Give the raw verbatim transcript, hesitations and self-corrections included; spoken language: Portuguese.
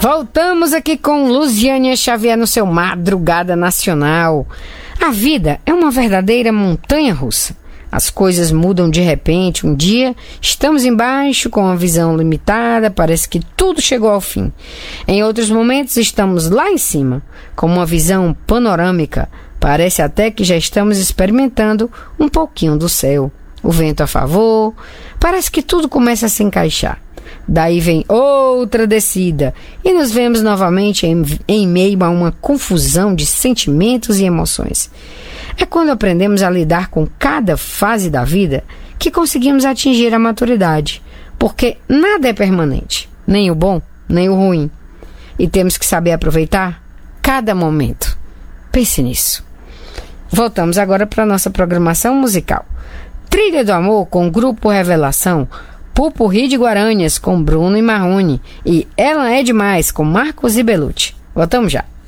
Voltamos aqui com Luziânia Xavier no seu Madrugada Nacional. A vida é uma verdadeira montanha-russa. As coisas mudam de repente. Um dia estamos embaixo com uma visão limitada, parece que tudo chegou ao fim. Em outros momentos estamos lá em cima, com uma visão panorâmica. Parece até que já estamos experimentando um pouquinho do céu. O vento a favor, parece que tudo começa a se encaixar. Daí vem outra descida e nos vemos novamente em, em meio a uma confusão de sentimentos e emoções. É quando aprendemos a lidar com cada fase da vida que conseguimos atingir a maturidade, porque nada é permanente, nem o bom, nem o ruim. E temos que saber aproveitar cada momento. Pense nisso. Voltamos agora para a nossa programação musical. Trilha do Amor com o Grupo Revelação, Pupurri de Guaranhas com Bruno e Marrone e Ela é Demais com Marcos e Belucci. Voltamos já.